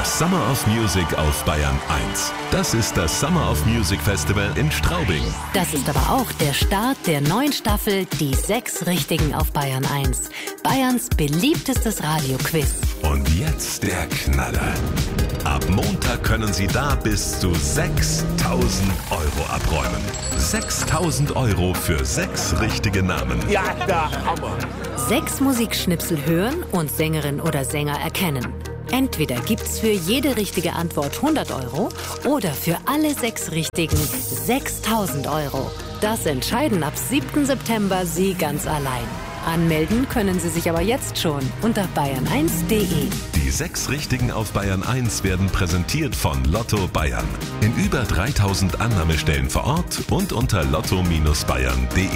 Das Summer of Music auf Bayern 1. Das ist das Summer of Music Festival in Straubing. Das ist aber auch der Start der neuen Staffel Die 6 Richtigen auf Bayern 1. Bayerns beliebtestes Radioquiz. Und jetzt der Knaller. Ab Montag können Sie da bis zu 6.000 Euro abräumen. 6.000 Euro für 6 richtige Namen. Ja, der Hammer. 6 Musikschnipsel hören und Sängerin oder Sänger erkennen. Entweder gibt's für jede richtige Antwort 100 Euro oder für alle 6 Richtigen 6.000 Euro. Das entscheiden ab 7. September Sie ganz allein. Anmelden können Sie sich aber jetzt schon unter bayern1.de. Die 6 Richtigen auf Bayern 1 werden präsentiert von Lotto Bayern. In über 3.000 Annahmestellen vor Ort und unter lotto-bayern.de.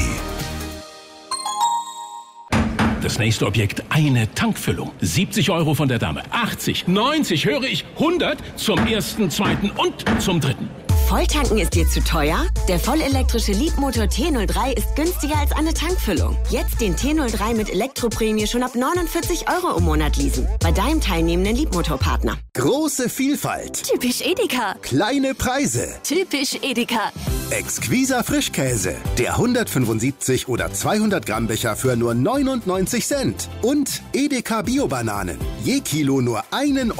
Das nächste Objekt, eine Tankfüllung. 70 Euro von der Dame. 80, 90, höre ich, 100 zum ersten, zweiten und zum dritten. Volltanken ist dir zu teuer? Der vollelektrische Leapmotor T03 ist günstiger als eine Tankfüllung. Jetzt den T03 mit Elektroprämie schon ab 49 Euro im Monat leasen. Bei deinem teilnehmenden Leapmotor-Partner. Große Vielfalt. Typisch Edeka. Kleine Preise. Typisch Edeka. Exquiser Frischkäse. Der 175 oder 200 Gramm Becher für nur 99 Cent. Und Edeka Bio-Bananen. Je Kilo nur 1,49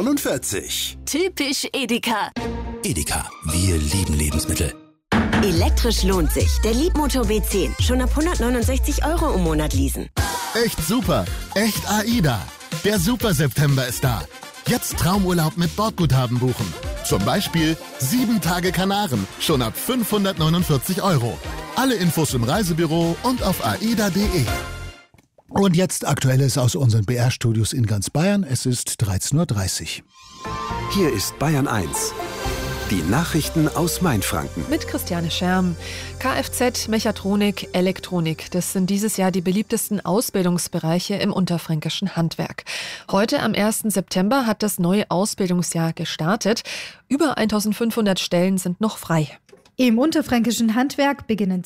Euro. Typisch Edeka. Edeka, wir lieben Lebensmittel. Elektrisch lohnt sich. Der Leapmotor B10. Schon ab 169 Euro im Monat leasen. Echt super. Echt AIDA. Der Super September ist da. Jetzt Traumurlaub mit Bordguthaben buchen. Zum Beispiel 7 Tage Kanaren. Schon ab 549 Euro. Alle Infos im Reisebüro und auf aida.de. Und jetzt Aktuelles aus unseren BR-Studios in ganz Bayern. Es ist 13.30 Uhr. Hier ist Bayern 1. Die Nachrichten aus Mainfranken. Mit Christiane Scherm. Kfz, Mechatronik, Elektronik. Das sind dieses Jahr die beliebtesten Ausbildungsbereiche im unterfränkischen Handwerk. Heute am 1. September hat das neue Ausbildungsjahr gestartet. Über 1500 Stellen sind noch frei. Im unterfränkischen Handwerk beginnen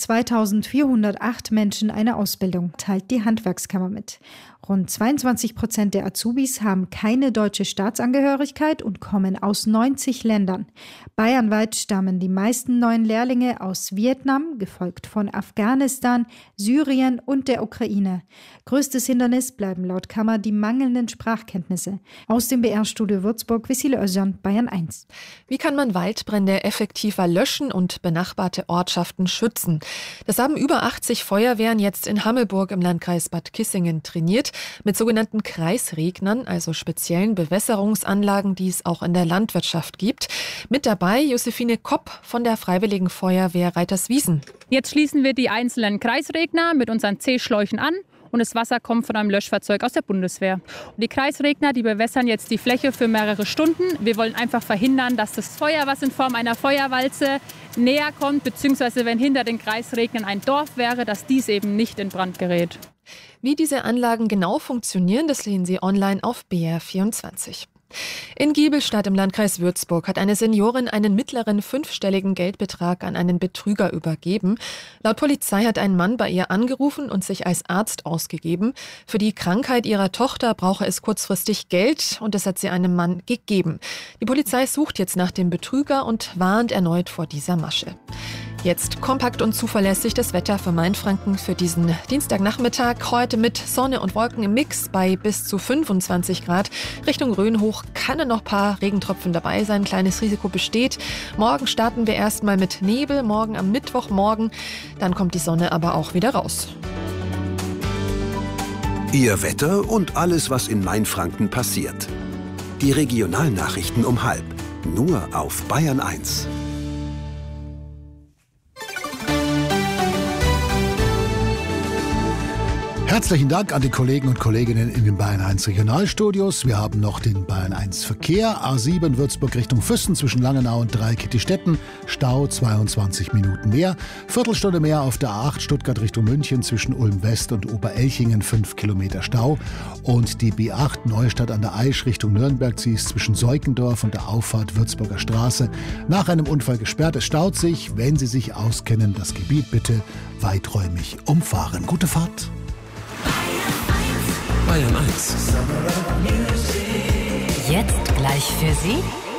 2408 Menschen eine Ausbildung, teilt die Handwerkskammer mit. Rund 22% der Azubis haben keine deutsche Staatsangehörigkeit und kommen aus 90 Ländern. Bayernweit stammen die meisten neuen Lehrlinge aus Vietnam, gefolgt von Afghanistan, Syrien und der Ukraine. Größtes Hindernis bleiben laut Kammer die mangelnden Sprachkenntnisse. Aus dem BR-Studio Würzburg, Vesile Özcan, Bayern 1. Wie kann man Waldbrände effektiver löschen und benachbarte Ortschaften schützen? Das haben über 80 Feuerwehren jetzt in Hammelburg im Landkreis Bad Kissingen trainiert. Mit sogenannten Kreisregnern, also speziellen Bewässerungsanlagen, die es auch in der Landwirtschaft gibt. Mit dabei Josephine Kopp von der Freiwilligen Feuerwehr Reiterswiesen. Jetzt schließen wir die einzelnen Kreisregner mit unseren C-Schläuchen an. Und das Wasser kommt von einem Löschfahrzeug aus der Bundeswehr. Und die Kreisregner, die bewässern jetzt die Fläche für mehrere Stunden. Wir wollen einfach verhindern, dass das Feuer, was in Form einer Feuerwalze näher kommt, beziehungsweise wenn hinter den Kreisregnern ein Dorf wäre, dass dies eben nicht in Brand gerät. Wie diese Anlagen genau funktionieren, das sehen Sie online auf BR24. In Giebelstadt im Landkreis Würzburg hat eine Seniorin einen mittleren 5-stelligen Geldbetrag an einen Betrüger übergeben. Laut Polizei hat ein Mann bei ihr angerufen und sich als Arzt ausgegeben. Für die Krankheit ihrer Tochter brauche es kurzfristig Geld und das hat sie einem Mann gegeben. Die Polizei sucht jetzt nach dem Betrüger und warnt erneut vor dieser Masche. Jetzt kompakt und zuverlässig das Wetter für Mainfranken für diesen Dienstagnachmittag. Heute mit Sonne und Wolken im Mix bei bis zu 25 Grad. Richtung Rhön hoch können noch ein paar Regentropfen dabei sein. Kleines Risiko besteht. Morgen starten wir erstmal mit Nebel. Morgen am Mittwochmorgen. Dann kommt die Sonne aber auch wieder raus. Ihr Wetter und alles, was in Mainfranken passiert. Die Regionalnachrichten um 12:30. Nur auf Bayern 1. Herzlichen Dank an die Kollegen und Kolleginnen in den Bayern 1 Regionalstudios. Wir haben noch den Bayern 1 Verkehr. A7 Würzburg Richtung Füssen zwischen Langenau und Dreikitti-Stetten. Stau 22 Minuten mehr. Viertelstunde mehr auf der A8 Stuttgart Richtung München zwischen Ulm West und Oberelchingen 5 Kilometer Stau. Und die B8 Neustadt an der Aisch Richtung Nürnberg. Sie ist zwischen Seukendorf und der Auffahrt Würzburger Straße nach einem Unfall gesperrt. Es staut sich. Wenn Sie sich auskennen, das Gebiet bitte weiträumig umfahren. Gute Fahrt. Bayern 1. Jetzt Gleich für Sie